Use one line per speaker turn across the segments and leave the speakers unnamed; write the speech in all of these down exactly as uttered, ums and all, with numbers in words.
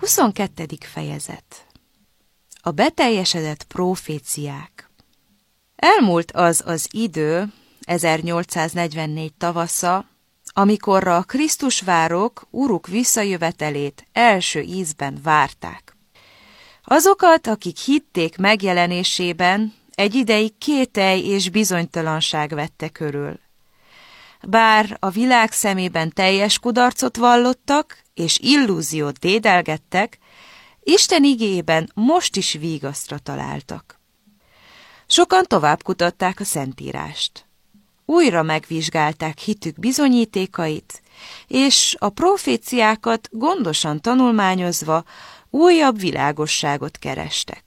huszonkettedik fejezet. A beteljesedett próféciák. Elmúlt az az idő, ezernyolcszáznegyvennégy tavasza, amikorra a Krisztusvárok Uruk visszajövetelét első ízben várták. Azokat, akik hitték megjelenésében, egy ideig kételj és bizonytalanság vette körül. Bár a világ szemében teljes kudarcot vallottak, és illúziót dédelgettek, Isten igéjében most is vigasztra találtak. Sokan tovább kutatták a Szentírást. Újra megvizsgálták hitük bizonyítékait, és a proféciákat gondosan tanulmányozva újabb világosságot kerestek.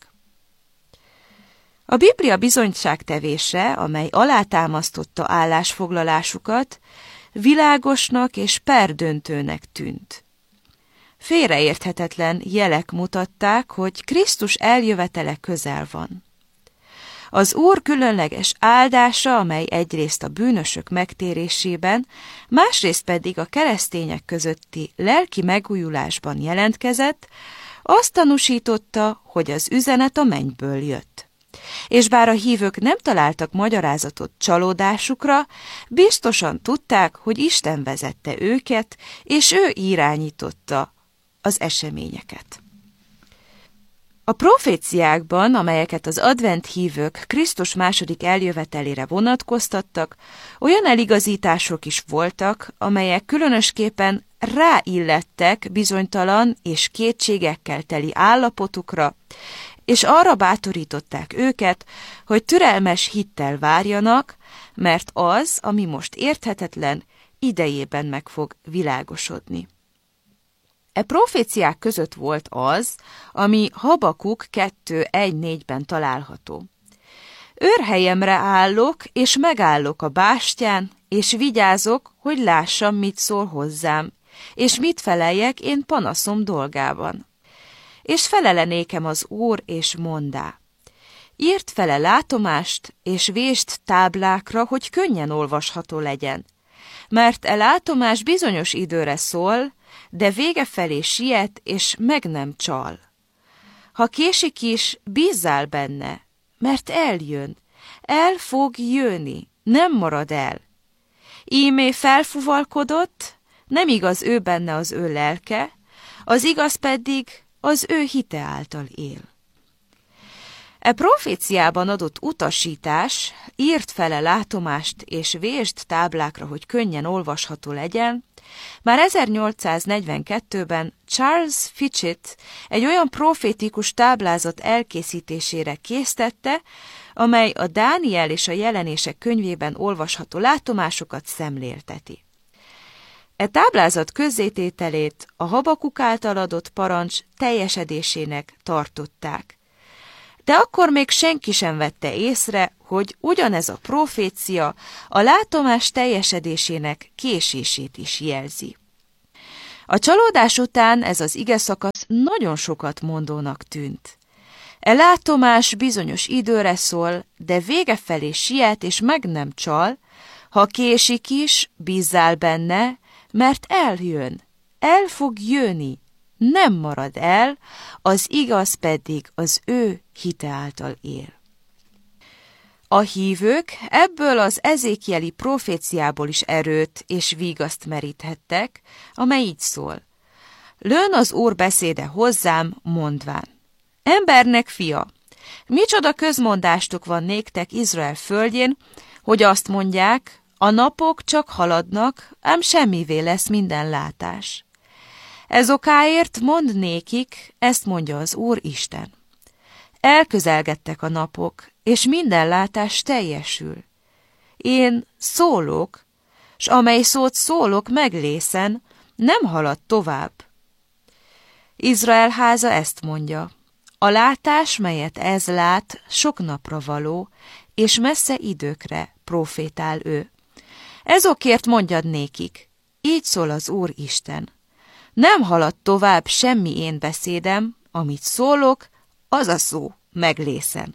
A Biblia bizonyságtevése, amely alátámasztotta állásfoglalásukat, világosnak és perdöntőnek tűnt. Félreérthetetlen jelek mutatták, hogy Krisztus eljövetele közel van. Az Úr különleges áldása, amely egyrészt a bűnösök megtérésében, másrészt pedig a keresztények közötti lelki megújulásban jelentkezett, azt tanúsította, hogy az üzenet a mennyből jött. És bár a hívők nem találtak magyarázatot csalódásukra, biztosan tudták, hogy Isten vezette őket, és ő irányította az eseményeket. A proféciákban, amelyeket az advent hívők Krisztus második eljövetelére vonatkoztattak, olyan eligazítások is voltak, amelyek különösképpen ráillettek bizonytalan és kétségekkel teli állapotukra, és arra bátorították őket, hogy türelmes hittel várjanak, mert az, ami most érthetetlen, idejében meg fog világosodni. E proféciák között volt az, ami Habakuk kettő egy négyben található. Őrhelyemre állok, és megállok a bástyán, és vigyázok, hogy lássam, mit szól hozzám, és mit feleljek én panaszom dolgában. És felele nékem az Úr, és mondá: írt fele látomást, és vésd táblákra, hogy könnyen olvasható legyen. Mert e látomás bizonyos időre szól, de vége felé siet, és meg nem csal. Ha késik is, bízzál benne, mert eljön, el fog jönni, nem marad el. Ímé felfuvalkodott, nem igaz ő benne az ő lelke, az igaz pedig az ő hite által él. E proféciában adott utasítás, írt fele látomást és vésd táblákra, hogy könnyen olvasható legyen, már ezernyolcszáznegyvenkettőben Charles Fitchett egy olyan profétikus táblázat elkészítésére késztette, amely a Dániel és a Jelenések könyvében olvasható látomásokat szemlélteti. E táblázat közzétételét a Habakuk által adott parancs teljesedésének tartották. De akkor még senki sem vette észre, hogy ugyanez a profécia a látomás teljesedésének késését is jelzi. A csalódás után ez az igeszakasz nagyon sokat mondónak tűnt. E látomás bizonyos időre szól, de vége felé siet és meg nem csal, ha késik is, bízzál benne, mert eljön, el fog jönni, nem marad el, az igaz pedig az ő hite által él. A hívők ebből az ezékieli proféciából is erőt és vigaszt meríthettek, amely így szól: lőn az Úr beszéde hozzám, mondván: embernek fia, micsoda közmondástok van néktek Izrael földjén, hogy azt mondják, a napok csak haladnak, ám semmivé lesz minden látás. Ez okáért mondd nékik, ezt mondja az Úr Isten. Elközelgettek a napok, és minden látás teljesül. Én szólok, s amely szót szólok meglészen, nem halad tovább. Izrael háza ezt mondja: a látás, melyet ez lát, sok napra való, és messze időkre profétál ő. Ezokért mondjad nékik, így szól az Úr Isten: nem halad tovább semmi én beszédem, amit szólok, az a szó meglészen.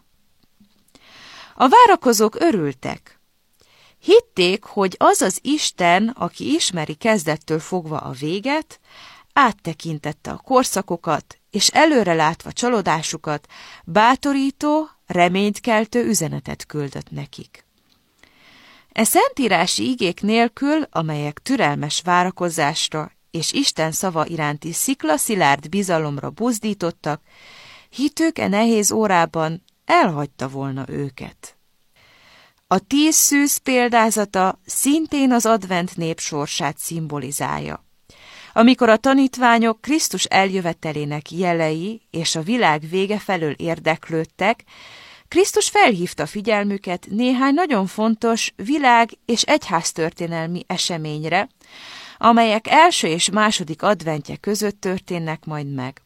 A várakozók örültek. Hitték, hogy az az Isten, aki ismeri kezdettől fogva a véget, áttekintette a korszakokat, és előre látva csalódásukat, bátorító, reménykeltő üzenetet küldött nekik. E szentírási igék nélkül, amelyek türelmes várakozásra és Isten szava iránti sziklaszilárd bizalomra buzdítottak, hitük e nehéz órában elhagyta volna őket. A tíz szűz példázata szintén az advent nép sorsát szimbolizálja. Amikor a tanítványok Krisztus eljövetelének jelei és a világ vége felől érdeklődtek, Krisztus felhívta figyelmüket néhány nagyon fontos világ- és egyháztörténelmi eseményre, amelyek első és második adventje között történnek majd meg.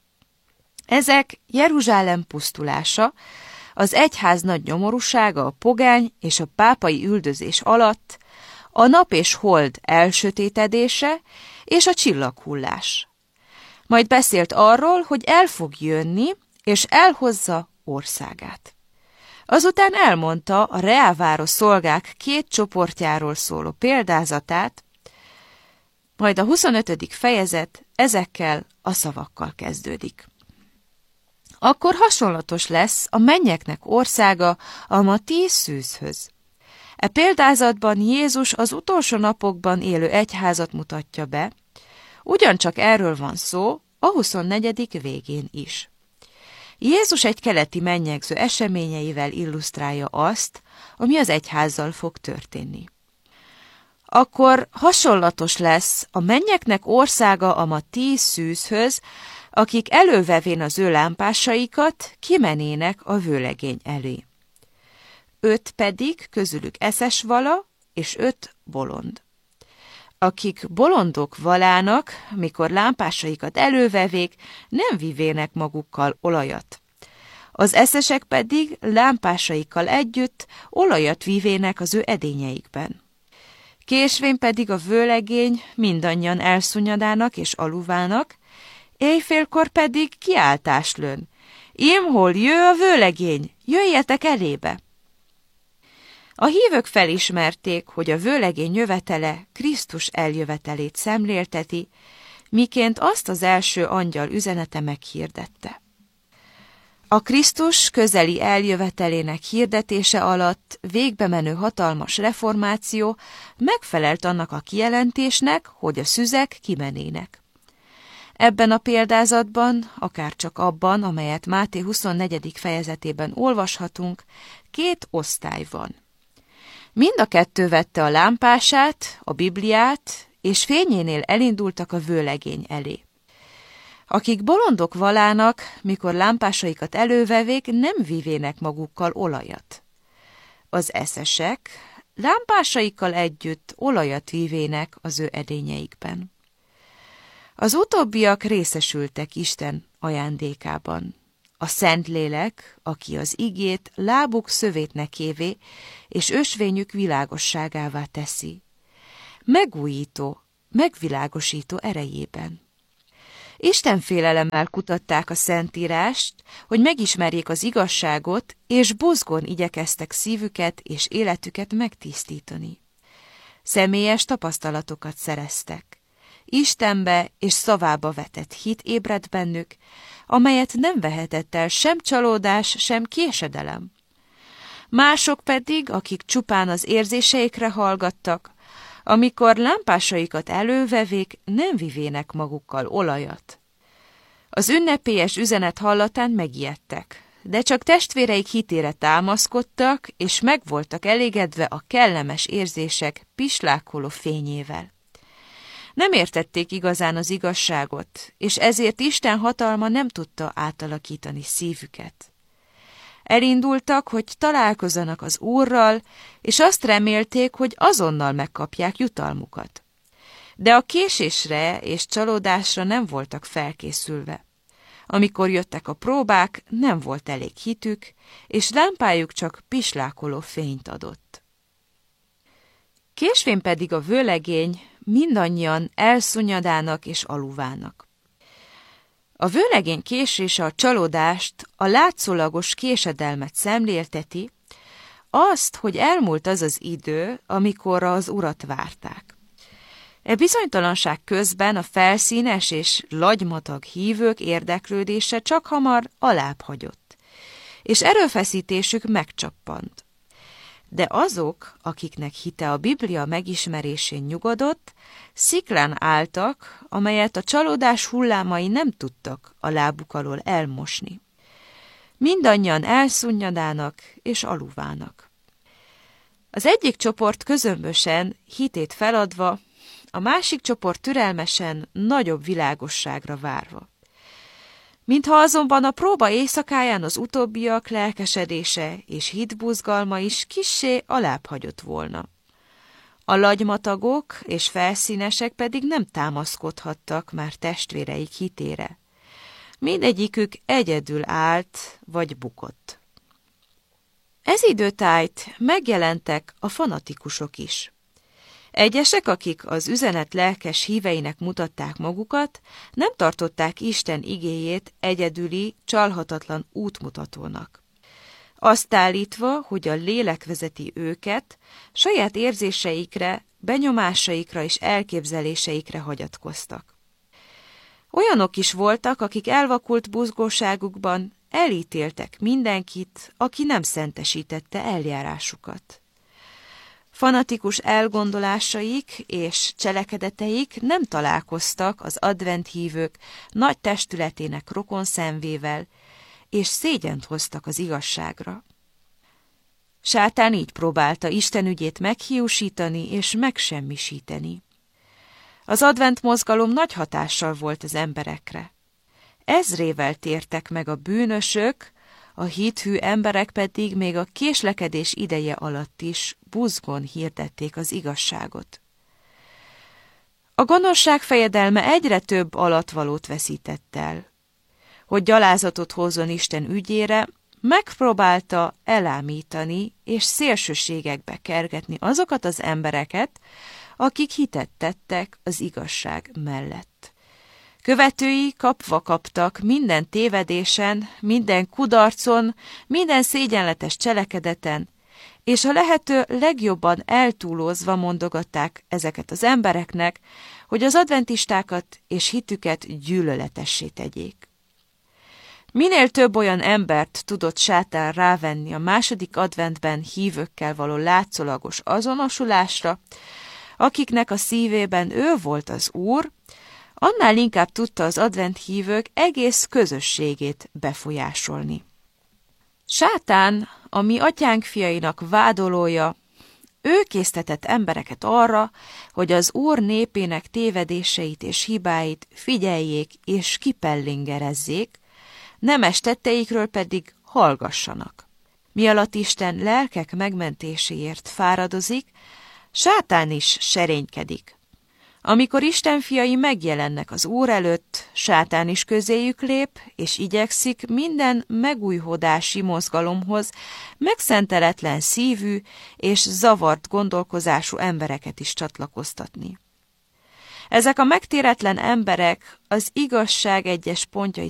Ezek Jeruzsálem pusztulása, az egyház nagy nyomorúsága a pogány és a pápai üldözés alatt, a nap és hold elsötétedése és a csillaghullás. Majd beszélt arról, hogy el fog jönni, és elhozza országát. Azután elmondta a reálváros szolgák két csoportjáról szóló példázatát, majd a huszonötödik fejezet ezekkel a szavakkal kezdődik. Akkor hasonlatos lesz a mennyeknek országa a ma tíz szűzhöz. E példázatban Jézus az utolsó napokban élő egyházat mutatja be, ugyancsak erről van szó a huszonnegyedik végén is. Jézus egy keleti mennyegző eseményeivel illusztrálja azt, ami az egyházzal fog történni. Akkor hasonlatos lesz a mennyeknek országa a ma tíz szűzhöz, akik elővevén az ő lámpásaikat kimenének a vőlegény elé. Öt pedig közülük eszes vala, és öt bolond. Akik bolondok valának, mikor lámpásaikat elővevék, nem vivének magukkal olajat. Az eszesek pedig lámpásaikkal együtt olajat vivének az ő edényeikben. Késvén pedig a vőlegény mindannyian elszunyadának és aluvának, éjfélkor pedig kiáltás lőn. Ím, hol jő a vőlegény, jöjjetek elébe! A hívők felismerték, hogy a vőlegény jövetele Krisztus eljövetelét szemlélteti, miként azt az első angyal üzenete meghirdette. A Krisztus közeli eljövetelének hirdetése alatt végbemenő hatalmas reformáció megfelelt annak a kijelentésnek, hogy a szüzek kimenének. Ebben a példázatban, akárcsak abban, amelyet Máté huszonnegyedik fejezetében olvashatunk, két osztály van. Mind a kettő vette a lámpását, a Bibliát, és fényénél elindultak a vőlegény elé. Akik bolondok valának, mikor lámpásaikat elővevék, nem vivének magukkal olajat. Az eszesek lámpásaikkal együtt olajat vivének az ő edényeikben. Az utóbbiak részesültek Isten ajándékában. A Szentlélek, aki az igét lábuk szövétnek évé, és ösvényük világosságává teszi. Megújító, megvilágosító erejében. Isten félelemmel kutatták a Szentírást, hogy megismerjék az igazságot, és buzgón igyekeztek szívüket és életüket megtisztítani. Személyes tapasztalatokat szereztek. Istenbe és szavába vetett hit ébredt bennük, amelyet nem vehetett el sem csalódás, sem késedelem. Mások pedig, akik csupán az érzéseikre hallgattak, amikor lámpásaikat elővevék, nem vivének magukkal olajat. Az ünnepélyes üzenet hallatán megijedtek, de csak testvéreik hitére támaszkodtak, és meg voltak elégedve a kellemes érzések pislákoló fényével. Nem értették igazán az igazságot, és ezért Isten hatalma nem tudta átalakítani szívüket. Elindultak, hogy találkozzanak az Úrral, és azt remélték, hogy azonnal megkapják jutalmukat. De a késésre és csalódásra nem voltak felkészülve. Amikor jöttek a próbák, nem volt elég hitük, és lámpájuk csak pislákoló fényt adott. Késvén pedig a vőlegény mindannyian elszunyadának és aluvának. A vőlegény késése a csalódást, a látszólagos késedelmet szemlélteti, azt, hogy elmúlt az az idő, amikor az Urat várták. E bizonytalanság közben a felszínes és lagymatag hívők érdeklődése csak hamar alább hagyott, és erőfeszítésük megcsappant. De azok, akiknek hite a Biblia megismerésén nyugodott, sziklán álltak, amelyet a csalódás hullámai nem tudtak a lábuk alól elmosni. Mindannyian elszunnyadnának és aluvának. Az egyik csoport közömbösen, hitét feladva, a másik csoport türelmesen, nagyobb világosságra várva. Mintha azonban a próba éjszakáján az utóbbiak lelkesedése és hitbuzgalma is kissé alább hagyott volna. A lagymatagok és felszínesek pedig nem támaszkodhattak már testvéreik hitére. Mindegyikük egyedül állt vagy bukott. Ez időtájt megjelentek a fanatikusok is. Egyesek, akik az üzenet lelkes híveinek mutatták magukat, nem tartották Isten igéjét egyedüli, csalhatatlan útmutatónak. Azt állítva, hogy a lélek vezeti őket, saját érzéseikre, benyomásaikra és elképzeléseikre hagyatkoztak. Olyanok is voltak, akik elvakult buzgóságukban elítéltek mindenkit, aki nem szentesítette eljárásukat. Fanatikus elgondolásaik és cselekedeteik nem találkoztak az adventhívők nagy testületének rokonszenvével, és szégyent hoztak az igazságra. Sátán így próbálta Isten ügyét meghiúsítani és megsemmisíteni. Az advent mozgalom nagy hatással volt az emberekre. Ezrével tértek meg a bűnösök, a hithű emberek pedig még a késlekedés ideje alatt is buzgón hirdették az igazságot. A gonoszság fejedelme egyre több alatvalót veszített el. Hogy gyalázatot hozzon Isten ügyére, megpróbálta elámítani és szélsőségekbe kergetni azokat az embereket, akik hitet tettek az igazság mellett. Követői kapva kaptak minden tévedésen, minden kudarcon, minden szégyenletes cselekedeten, és a lehető legjobban eltúlozva mondogatták ezeket az embereknek, hogy az adventistákat és hitüket gyűlöletessé tegyék. Minél több olyan embert tudott sátán rávenni a második adventben hívőkkel való látszólagos azonosulásra, akiknek a szívében ő volt az Úr, annál inkább tudta az adventhívők egész közösségét befolyásolni. Sátán, a mi atyánk fiainak vádolója, ő késztetett embereket arra, hogy az Úr népének tévedéseit és hibáit figyeljék és kipellingerezzék, nemes tetteikről pedig hallgassanak. Mialatt Isten lelkek megmentéséért fáradozik, Sátán is serénykedik. Amikor Isten fiai megjelennek az Úr előtt, Sátán is közéjük lép, és igyekszik minden megújhodási mozgalomhoz megszenteletlen szívű és zavart gondolkozású embereket is csatlakoztatni. Ezek a megtéretlen emberek az igazság egyes pontjait